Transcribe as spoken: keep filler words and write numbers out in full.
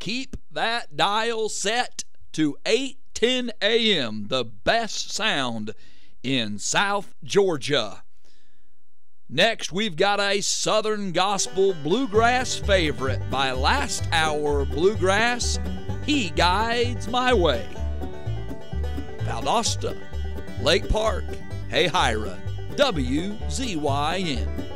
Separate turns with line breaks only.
keep that dial set to eight ten a m, the best sound in South Georgia. Next, we've got a Southern Gospel Bluegrass favorite by Last Hour Bluegrass, He Guides My Way. Valdosta, Lake Park, Hayhira, W Z Y N.